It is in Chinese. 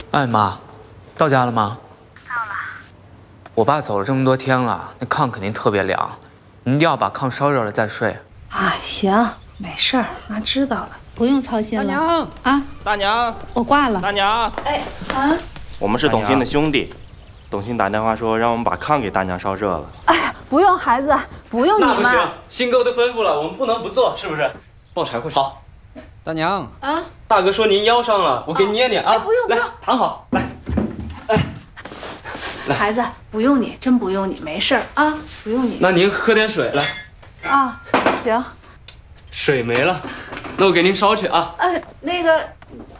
哎妈，到家了吗？ 到了。 我爸走了这么多天了，那炕肯定特别凉，你一定要把炕烧热了再睡。 啊，行，没事儿，妈知道了，不用操心了。 大娘啊， 大娘， 我挂了。 大娘， 哎啊， 我们是董卿的兄弟，董卿打电话说让我们把炕给大娘烧热了。 哎呀，不用孩子，不用你们。 那不行，新哥都吩咐了，我们不能不做，是不是？抱柴火去。好， 大娘啊， 大哥说您腰伤了，我给你捏捏啊。 哎，不用不用， 躺好，来。 孩子不用你，真不用你，没事儿啊，不用你。 那您喝点水来。 啊，行。 水没了，那我给您烧去啊。 那个，